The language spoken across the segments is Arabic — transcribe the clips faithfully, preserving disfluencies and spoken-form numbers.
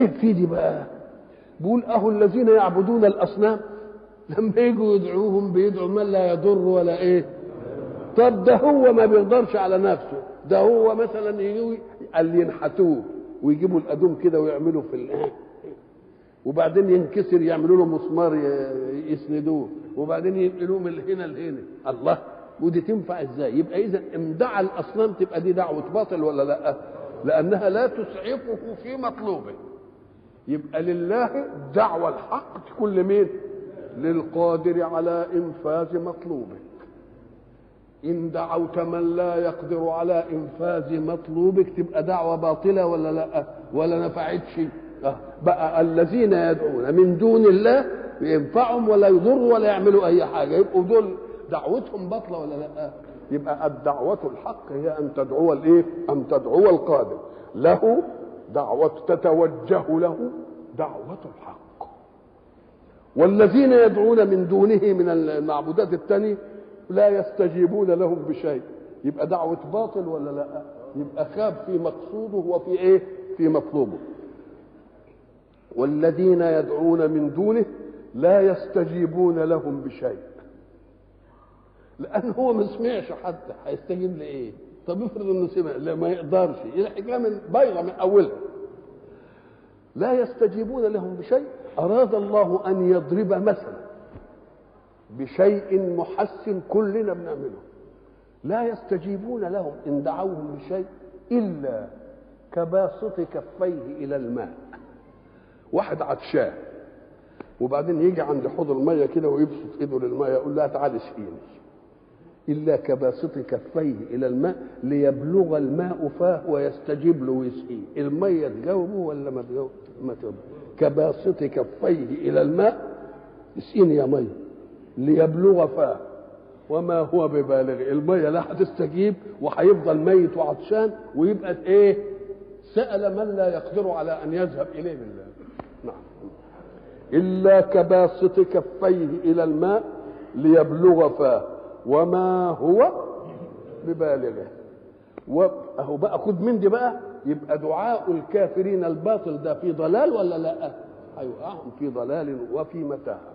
في دي بقى بيقول اهو الذين يعبدون الاصنام لما يجوا يدعوهم بيدعوا من لا يضر ولا ايه. طب ده هو ما بيقدرش على نفسه، ده هو مثلا يجوا قال ينحتوه ويجيبوا الادوم كده ويعملوا في الآن. وبعدين ينكسر يعملوا له مسمار يسندوه وبعدين ينقلوه من هنا لهنا. الله، ودي تنفع ازاي؟ يبقى اذا امدع الاصنام تبقى دي دعوه باطل ولا لا؟ لانها لا تسعفه في مطلوبه. يبقى لله دعوه الحق تكون لمين؟ للقادر على انفاذ مطلوبه. ان دعوت من لا يقدر على انفاذ مطلوبك تبقى دعوه باطله ولا لا؟ ولا نفعتش. أه. بقى الذين يدعون من دون الله ينفعهم ولا يضروا ولا يعملوا اي حاجه، يبقوا دول دعوتهم باطله ولا لا؟ يبقى الدعوه الحق هي ان تدعو الايه؟ ان تدعو القادر له دعوه تتوجه له دعوه الحق. والذين يدعون من دونه من المعبودات الثانيه لا يستجيبون لهم بشيء، يبقى دعوه باطل ولا لا؟ يبقى خاب في مقصوده وفي ايه؟ في مطلوبه. والذين يدعون من دونه لا يستجيبون لهم بشيء، لان هو ما سمعش حتى هيستجيب لايه؟ طب افرض انه سمع، لا ما يقدرش، الحكايه من بيضه من اولها. لا يستجيبون لهم بشيء. اراد الله ان يضرب مثلا بشيء محسن كلنا بنعمله. لا يستجيبون لهم ان دعوهم بشيء الا كباسط كفيه الى الماء. واحد عطشان وبعدين يجي عند حوض الميه كده ويبسط ايده للميه يقول لها تعالي اسقيني. الا كباسط كفيه الى الماء ليبلغ الماء فاه ويستجيب له ويسقيه. الميه تجاوبه ولا ما تجاوبه؟ ما تجاوبه. كباسط كفيه الى الماء اسقيني يا ميه ليبلغ فاه وما هو ببالغ. الميه لا هتستجيب وهيفضل ميت وعطشان ويبقى ايه؟ سأل من لا يقدر على ان يذهب اليه بالله. نعم. الا كباسط كفيه الى الماء ليبلغ فاه وما هو ببالغه. واهو بقى خد من دي بقى، يبقى دعاء الكافرين الباطل ده في ضلال ولا لا؟ هيوقعهم في ضلال وفي متاهه.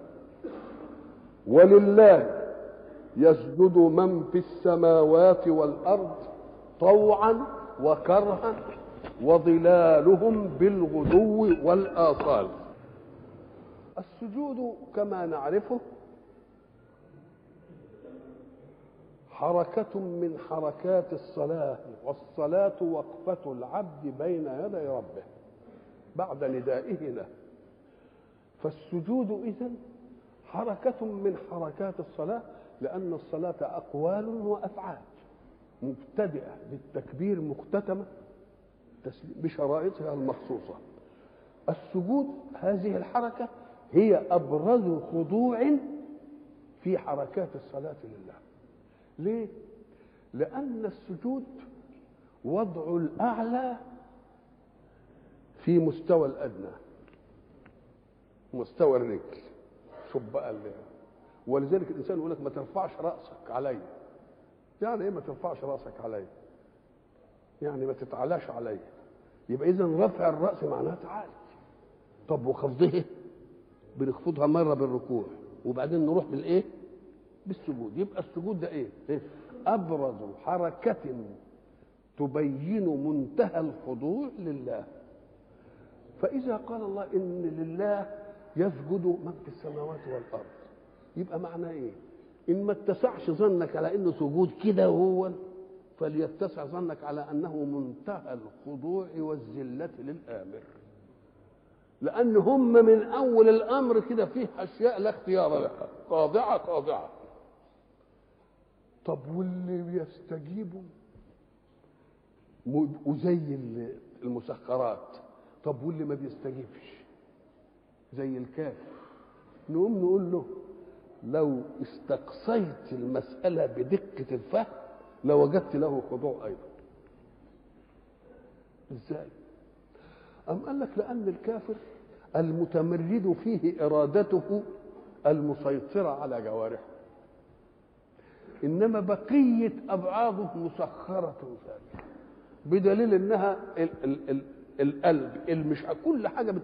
ولله يسجد من في السماوات والارض طوعا وكرها وظلالهم بالغدو والآصال. السجود كما نعرفه حركة من حركات الصلاة، والصلاة وقفة العبد بين يدي ربه بعد ندائه له. فالسجود إذن حركة من حركات الصلاة، لأن الصلاة أقوال وأفعال مبتدئة بالتكبير مختتمة بشرائطها المخصوصة. السجود هذه الحركة هي أبرز خضوع في حركات الصلاة لله. ليه؟ لأن السجود وضع الأعلى في مستوى الأدنى، مستوى الرجل. شوف بقى اللي. ولذلك الإنسان يقول لك ما ترفعش رأسك علي. يعني إيه ما ترفعش رأسك علي؟ يعني ما تتعلاش علي. يبقى إذا رفع الرأس معناها تعالي. طب وخفضه بنخفضها مرة بالركوع وبعدين نروح بالإيه؟ بالسجود. يبقى السجود ده إيه؟ إيه؟ أبرز حركة تبين منتهى الخضوع لله. فإذا قال الله إن لله يسجد من في السماوات والأرض، يبقى معناه إيه؟ إن ما اتسعش ظنك على إنه سجود كده وهو، فليتسع ظنك على أنه منتهى الخضوع والذلة للآمر. لأن هم من أول الأمر كده فيه أشياء لا اختيار لها، خاضعة خاضعة. طب واللي بيستجيبوا وزي المسخرات، طب واللي ما بيستجيبش زي الكافر، نقوم نقول له لو استقصيت المسألة بدقة الفهم لوجدت له خضوع أيضا. إزاي؟ أم قال لك لأن الكافر المتمرد فيه إرادته المسيطرة على جوارحه، إنما بقية أبعاضه مسخرة ثانية، بدليل إنها ال ال ال القلب، المش كل حاجه